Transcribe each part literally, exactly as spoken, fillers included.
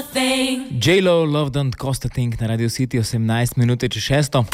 thing. J-Lo, Love Don't Cost a Thing na Radio City osemnajst minut čez šesto.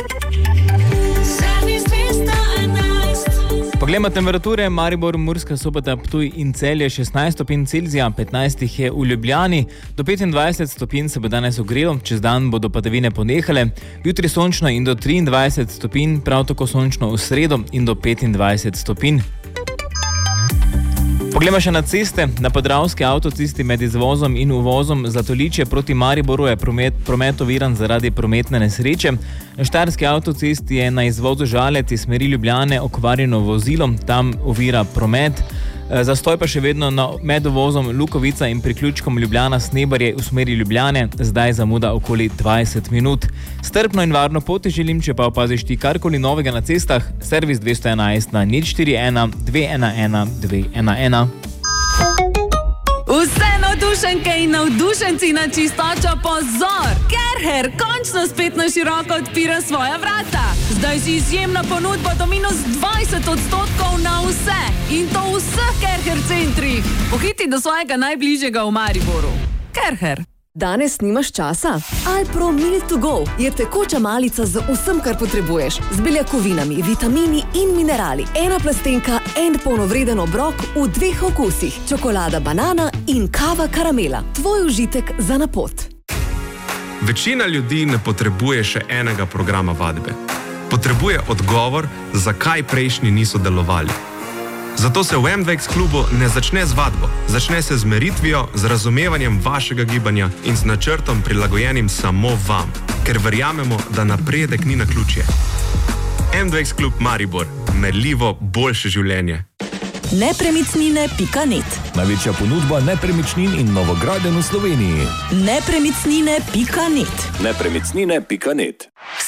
Poglejmo temperature. Maribor, Murska Sobota, Ptuj in Celje šestnajst stopinj Celzija, petnajst je v Ljubljani. Do petindvajset stopinj se bo danes ogrelo, čez dan bodo padavine ponehale. Jutri sončno in do triindvajset stopinj, prav tako sončno v sredo in do petindvajset stopinj. Poglejmo še na ceste. Na Podravski avtocesti med izvozom in uvozom Zatoličje proti Mariboru je promet, promet oviran zaradi prometne nesreče. Na Štajerski avtocesti je na izvozu Žalec iz smeri Ljubljane okvarjeno vozilo, tam ovira promet. Zastoj pa še vedno na med uvozom Lukovica in priključkom Ljubljana-Snebarje v smeri Ljubljane, zdaj zamuda okoli dvajset minut. Strpno in varno pot želim, če pa opaziš ti karkoli novega na cestah, servis dvesto enajst na nič štiri ena dve ena ena dve ena ena. Vse navdušenke in navdušenci na čistočo pozor! Kerher končno spet na široko odpira svoja vrata. Zdaj si izjemna ponudba do minus dvajset odstotkov na vse. In to v vseh Kerher centrih. Pohiti do svojega najbližjega v Mariboru. Kerher. Danes nimaš časa? Alpro Meal to Go je tekoča malica z vsem, kar potrebuješ. Z beljakovinami, vitamini in minerali. Ena plastenka, en polnovreden obrok v dveh okusih. Čokolada banana in kava karamela. Tvoj užitek za na pot. Večina ljudi ne potrebuje še enega programa vadbe. Potrebuje odgovor, zakaj prejšnji niso delovali. Zato se v M dva X klubu ne začne z vadbo, začne se z meritvijo, z razumevanjem vašega gibanja in z načrtom prilagojenim samo vam, ker verjamemo, da napredek ni naključje. M dva X klub Maribor, merljivo boljše življenje. nepremičnine pika net. Največja ponudba nepremičnin in novogradenj v Sloveniji. nepremičnine pika net. nepremičnine pika net.